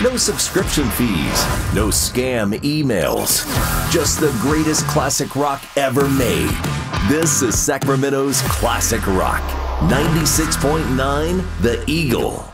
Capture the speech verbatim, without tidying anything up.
No subscription fees, no scam emails, just the greatest classic rock ever made. This is Sacramento's Classic Rock, ninety-six point nine The Eagle.